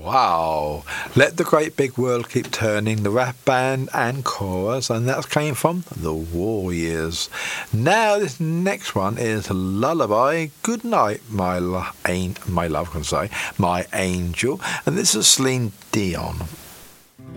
Wow. Let the Great Big World Keep Turning, the rap band and chorus, and that came from The Warriors. Now this next one is Lullaby, Good Night, my love, can say, my angel, and this is Celine Dion.